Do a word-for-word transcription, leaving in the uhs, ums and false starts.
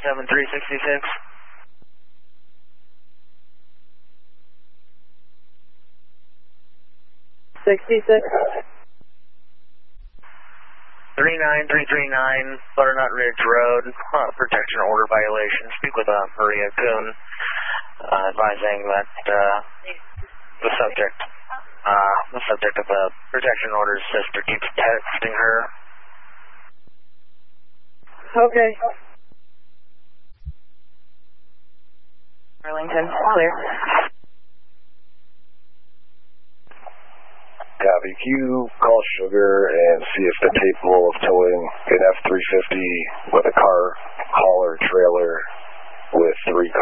seven three six six. sixty-six. three nine three three nine, Butternut Ridge Road, uh, protection order violation. Speak with uh, Maria Kuhn, uh, advising that uh, the subject, uh, the subject of the protection order's sister keeps texting her. Okay. Arlington, clear. Copy. Can you call Sugar and see if they're capable of towing an F three fifty with a car hauler trailer with three cars?